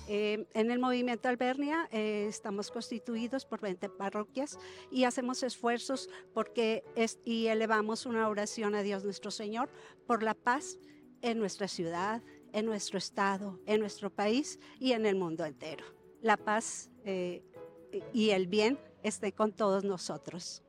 En el movimiento Albernia estamos constituidos por 20 parroquias y hacemos esfuerzos y elevamos una oración a Dios nuestro Señor por la paz en nuestra ciudad, en nuestro estado, en nuestro país y en el mundo entero. La paz y el bien esté con todos nosotros.